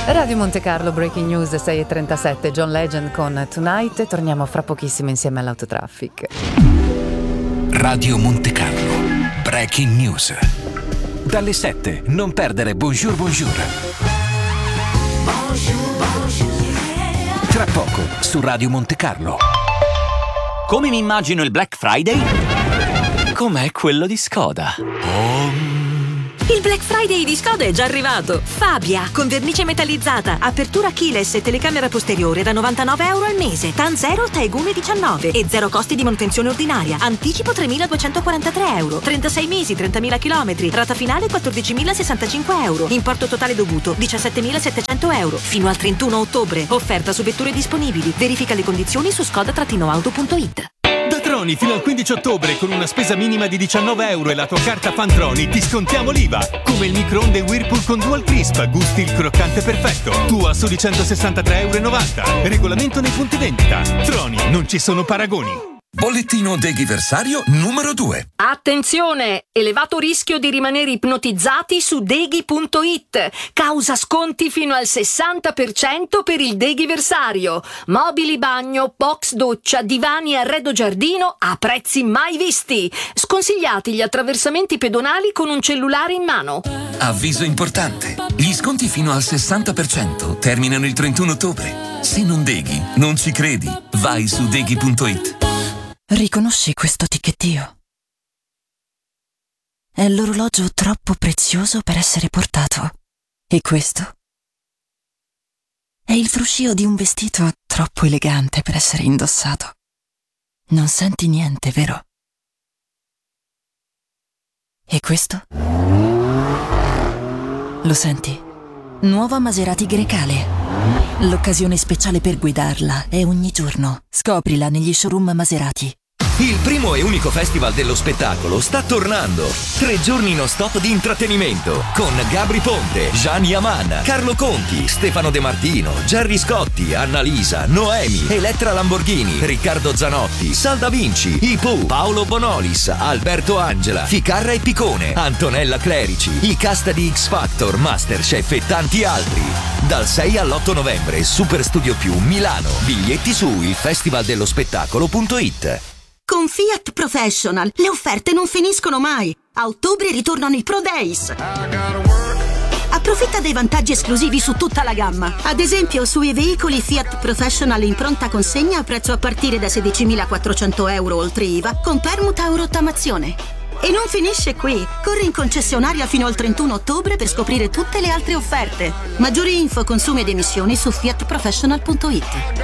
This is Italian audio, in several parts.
Radio Monte Carlo, Breaking News 6:37, John Legend con Tonight. Torniamo fra pochissimo insieme all'Autotraffic. Radio Monte Carlo, Breaking News. Dalle 7, non perdere Bonjour Bonjour. Tra poco, su Radio Monte Carlo. Come mi immagino il Black Friday? Com'è quello di Skoda. Il Black Friday di Skoda è già arrivato. Fabia, con vernice metallizzata, apertura keyless e telecamera posteriore da €99 al mese. TAN 0, Taegune 19 e 0 costi di manutenzione ordinaria. Anticipo €3.243. 36 mesi, 30.000 chilometri. Rata finale €14.065. Importo totale dovuto €17.700. Fino al 31 ottobre. Offerta su vetture disponibili. Verifica le condizioni su skoda-auto.it. Da Troni fino al 15 ottobre con una spesa minima di €19 e la tua carta Fantroni ti scontiamo l'IVA. Come il microonde Whirlpool con Dual Crisp, gusti il croccante perfetto. Tu a soli €163,90. Regolamento nei punti vendita. Troni, non ci sono paragoni. Bollettino deghiversario numero 2. Attenzione! Elevato rischio di rimanere ipnotizzati su deghi.it. Causa sconti fino al 60% per il deghiversario. Mobili bagno, box doccia, divani e arredo giardino a prezzi mai visti. Sconsigliati gli attraversamenti pedonali con un cellulare in mano. Avviso importante. Gli sconti fino al 60% terminano il 31 ottobre. Se non deghi, non ci credi. Vai su deghi.it. Riconosci questo ticchettio? È l'orologio troppo prezioso per essere portato. E questo? È il fruscio di un vestito troppo elegante per essere indossato. Non senti niente, vero? E questo? Lo senti? Nuova Maserati Grecale. L'occasione speciale per guidarla è ogni giorno. Scoprila negli showroom Maserati. Il primo e unico festival dello spettacolo sta tornando. 3 giorni non stop di intrattenimento con Gabri Ponte, Gian Yaman, Carlo Conti, Stefano De Martino, Gerry Scotti, Annalisa, Noemi, Elettra Lamborghini, Riccardo Zanotti, Sal Da Vinci, Ipu, Paolo Bonolis, Alberto Angela, Ficarra e Picone, Antonella Clerici, i cast di X Factor, Masterchef e tanti altri. Dal 6 all'8 novembre, Super Studio Più Milano. Biglietti su ilfestivaldello-spettacolo.it. Con Fiat Professional le offerte non finiscono mai. A ottobre ritornano i Pro Days. Approfitta dei vantaggi esclusivi su tutta la gamma. Ad esempio sui veicoli Fiat Professional in pronta consegna a prezzo a partire da €16.400 oltre IVA con permuta o rottamazione. E non finisce qui. Corri in concessionaria fino al 31 ottobre per scoprire tutte le altre offerte. Maggiori info, consumi ed emissioni su fiatprofessional.it.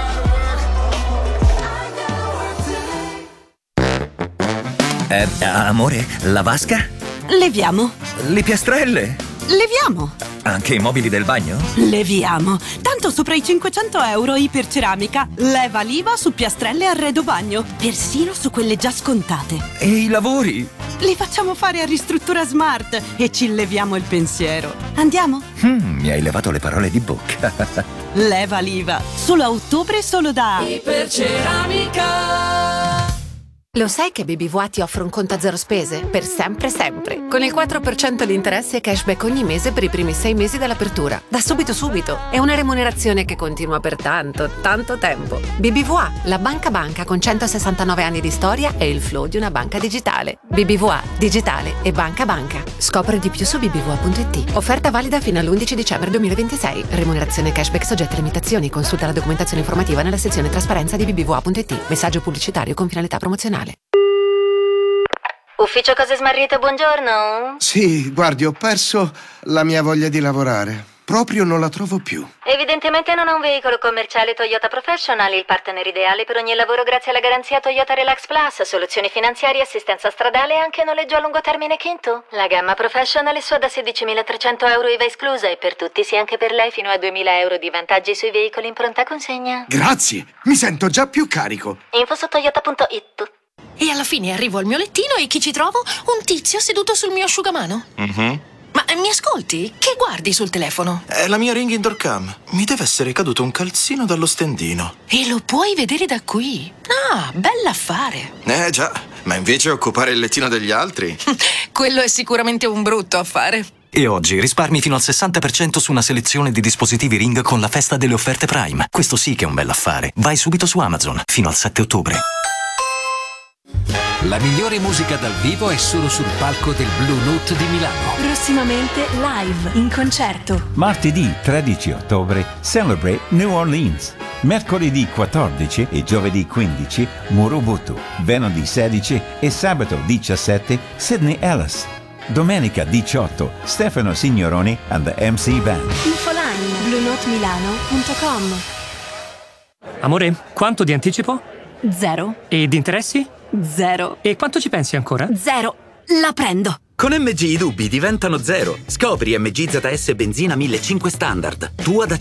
Amore, la vasca? Leviamo. Le piastrelle? Leviamo. Anche i mobili del bagno? Leviamo. Tanto sopra i €500 Iperceramica. Leva l'IVA su piastrelle e arredo bagno. Persino su quelle già scontate. E i lavori? Li facciamo fare a Ristruttura Smart e ci leviamo il pensiero. Andiamo? Mi hai levato le parole di bocca. Leva l'IVA. Solo a ottobre, solo da Iperceramica. Lo sai che BBVA ti offre un conto a zero spese? Per sempre sempre. Con il 4% di interessi e cashback ogni mese per i primi 6 mesi dall'apertura. Da subito subito. È una remunerazione che continua per tanto, tanto tempo. BBVA, la banca con 169 anni di storia e il flow di una banca digitale. BBVA, digitale e banca. Scopri di più su bbva.it. Offerta valida fino all'11 dicembre 2026. Remunerazione cashback soggetta a limitazioni. Consulta la documentazione informativa nella sezione trasparenza di bbva.it. Messaggio pubblicitario con finalità promozionale. Ufficio Cose Smarrite, buongiorno. Sì, guardi, ho perso la mia voglia di lavorare. Proprio non la trovo più. Evidentemente non ha un veicolo commerciale Toyota Professional, il partner ideale per ogni lavoro grazie alla garanzia Toyota Relax Plus, soluzioni finanziarie, assistenza stradale e anche noleggio a lungo termine Kinto. La gamma Professional è sua da €16.300 IVA esclusa e per tutti, sì anche per lei, fino a €2.000 di vantaggi sui veicoli in pronta consegna. Grazie, mi sento già più carico. Info su toyota.it. E alla fine arrivo al mio lettino e chi ci trovo? Un tizio seduto sul mio asciugamano. Ma mi ascolti? Che guardi sul telefono? È la mia Ring Indoor Cam. Mi deve essere caduto un calzino dallo stendino. E lo puoi vedere da qui. Ah, bell'affare. Già, ma invece occupare il lettino degli altri? Quello è sicuramente un brutto affare. E oggi risparmi fino al 60% su una selezione di dispositivi Ring con la festa delle offerte Prime. Questo sì che è un bell'affare. Vai subito su Amazon, fino al 7 ottobre. La migliore musica dal vivo è solo sul palco del Blue Note di Milano. Prossimamente live, in concerto. Martedì 13 ottobre, Celebrate New Orleans. Mercoledì 14 e giovedì 15, Murubutu. Venerdì 16 e sabato 17, Sydney Ellis. Domenica 18, Stefano Signoroni and the MC Band. Infoline, bluenotemilano.com. Amore, quanto di anticipo? 0. E di interessi? 0. E quanto ci pensi ancora? 0. La prendo. Con MG i dubbi diventano 0. Scopri MG ZS Benzina 1500 Standard. Tua da